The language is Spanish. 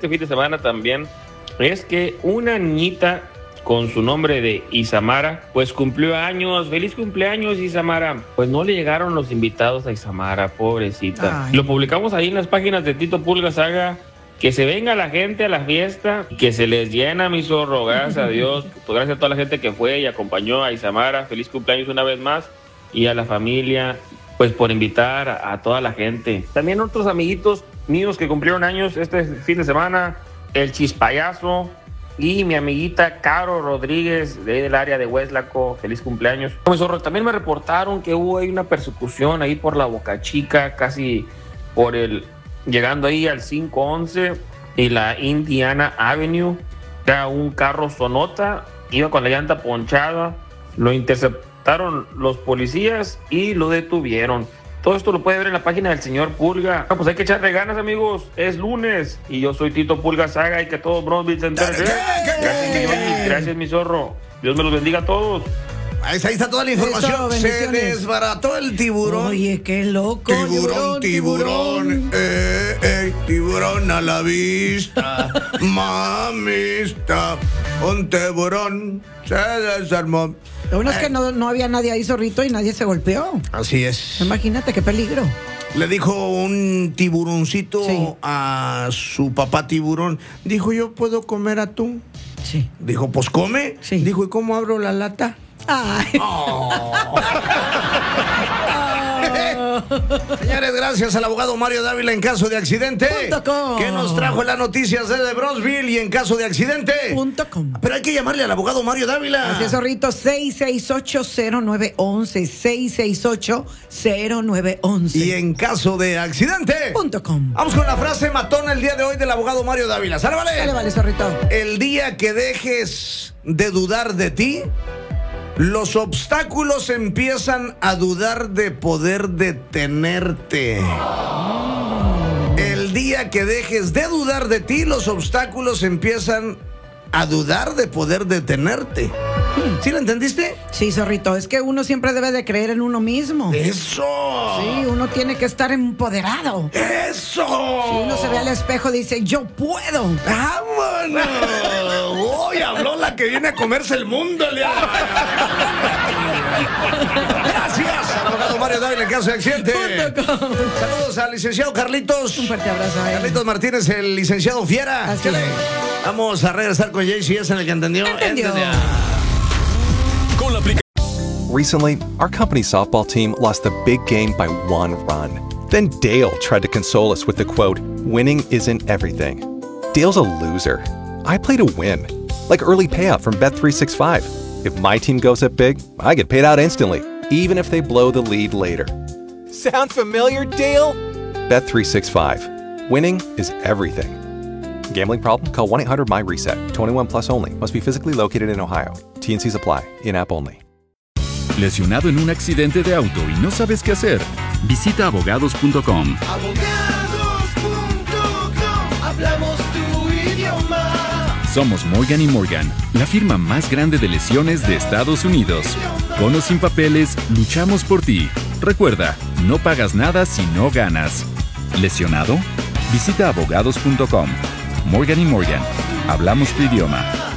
este fin de semana también es que una niñita con su nombre de Isamara, pues cumplió años. ¡Feliz cumpleaños, Isamara! Pues no le llegaron los invitados a Isamara, pobrecita. Ay. Lo publicamos ahí en las páginas de Tito Pulga Saga. Que se venga la gente a la fiesta, que se les llena, mi zorro, gracias a Dios. Pues gracias a toda la gente que fue y acompañó a Isamara. Feliz cumpleaños una vez más. Y a la familia, pues por invitar a toda la gente. También otros amiguitos míos que cumplieron años este fin de semana. El Chispayazo y mi amiguita Caro Rodríguez del área de Hueslaco. Feliz cumpleaños. Mi zorro, también me reportaron que hubo ahí una persecución ahí por la Boca Chica, casi por el... llegando ahí al 511 y la Indiana Avenue. Era un carro Sonata, iba con la llanta ponchada, lo interceptaron los policías y lo detuvieron. Todo esto lo puede ver en la página del señor Pulga. Pues hay que echarle ganas, amigos. Es lunes y yo soy Tito Pulga Saga y que todo Bronzeville se entere. Gracias, mi zorro. Dios me los bendiga a todos. Ahí está toda la información. Se desbarató el tiburón. Oye, qué loco. Tiburón. Tiburón a la vista. Mamista. Un tiburón se desarmó. Lo bueno es que no había nadie ahí, zorrito, y nadie se golpeó. Así es. Imagínate qué peligro. Le dijo un tiburoncito a su papá tiburón. Dijo, ¿yo puedo comer atún? Sí. Dijo, pues come. Sí. Dijo, ¿y cómo abro la lata? Ay. Oh. Señores, gracias al abogado Mario Dávila en caso de accidente, que nos trajo las noticias desde Bronzeville y en caso de accidente. Pero hay que llamarle al abogado Mario Dávila. Así es, zorrito, 668-0911, 668-0911. Y en caso de accidente. Vamos con la frase matona el día de hoy del abogado Mario Dávila. ¿Sale, vale? Sale, vale, zorrito. El día que dejes de dudar de ti, los obstáculos empiezan a dudar de poder detenerte. El día que dejes de dudar de ti, los obstáculos empiezan a dudar de poder detenerte. ¿Sí lo entendiste? Sí, zorrito, es que uno siempre debe de creer en uno mismo. ¡Eso! Sí, uno tiene que estar empoderado. ¡Eso! Si uno se ve al espejo, dice, yo puedo. ¡Vámonos! ¡Hoy habló la que viene a comerse el mundo! Gracias, abogado Mario Dávila en caso de accidente. Saludos al licenciado Carlitos. Un fuerte abrazo. Carlitos Martínez, el licenciado Fiera. Vamos a regresar con JCS en el que entendió. Con la Recently, our company softball team lost the big game by 1 run. Then Dale tried to console us with the quote, "Winning isn't everything." Dale's a loser. I play to win. Like early payout from Bet365. If my team goes up big, I get paid out instantly, even if they blow the lead later. Sound familiar, Dale? Bet365. Winning is everything. Gambling problem? Call 1-800-MY-RESET. 21 plus only. Must be physically located in Ohio. T&Cs apply. In-app only. ¿Lesionado en un accidente de auto y no sabes qué hacer? Visita abogados.com. Hablamos tu idioma. Somos Morgan & Morgan, la firma más grande de lesiones de Estados Unidos. Con o sin papeles, luchamos por ti. Recuerda, no pagas nada si no ganas. ¿Lesionado? Visita abogados.com. Morgan & Morgan. Hablamos tu idioma.